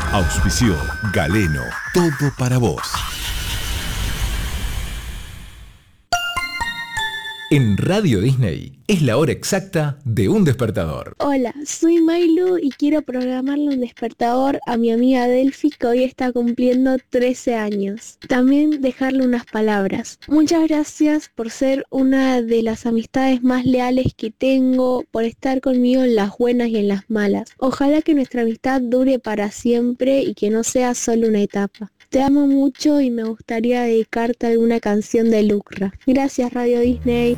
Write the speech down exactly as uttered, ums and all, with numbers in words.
Auspició Galeno, todo para vos. En Radio Disney es la hora exacta de un despertador. Hola, soy Mailu y quiero programarle un despertador a mi amiga Delphi, que hoy está cumpliendo trece años. También dejarle unas palabras. Muchas gracias por ser una de las amistades más leales que tengo, por estar conmigo en las buenas y en las malas. Ojalá que nuestra amistad dure para siempre y que no sea solo una etapa. Te amo mucho y me gustaría dedicarte alguna canción de Lucra. Gracias, Radio Disney.